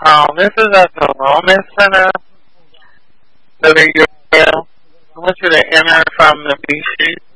This is at the Wellness Center, the Rio. I want you to enter from the B sheet.